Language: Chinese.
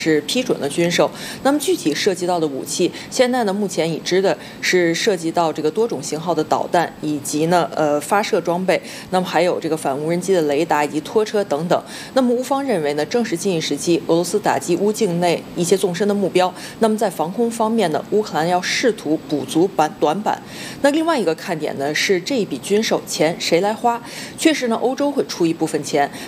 是批准了军售。那么具体涉及到的武器，现在呢目前已知的是涉及到这个多种型号的导弹，以及呢发射装备，那么还有这个反无人机的雷达以及拖车等等。那么乌方认为呢，正是近一时期俄罗斯打击乌境内一些纵深的目标。那么在防空方面呢，乌克兰要试图补足短板。那另外一个看点呢是这一笔军售钱谁来花？确实呢，欧洲会出一部分钱，